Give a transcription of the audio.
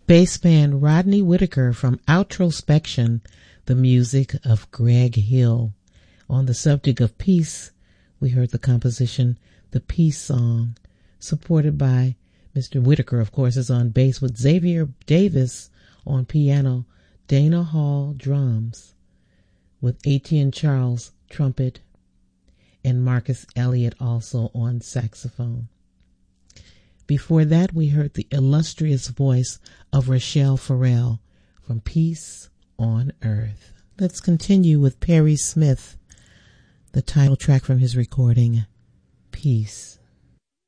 Bass man Rodney Whitaker from Outrospection, the music of Greg Hill. On the subject of peace, we heard the composition The Peace Song, supported by Mr. Whitaker, of course, is on bass with Xavier Davis on piano, Dana Hall drums, with Etienne Charles trumpet, and Marcus Elliott also on saxophone. Before that, we heard the illustrious voice of Rachelle Farrell from Peace on Earth. Let's continue with Perry Smith, the title track from his recording, Peace.